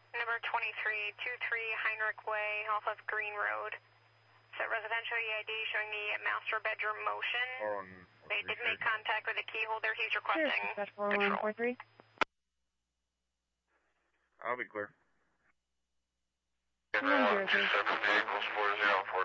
Number 2323 Heinrich Way off of Green Road. It's a residential EID showing the master bedroom motion. They did make contact with the key holder. He's requesting control. 4143. I'll be clear. 103. 27 vehicles 404.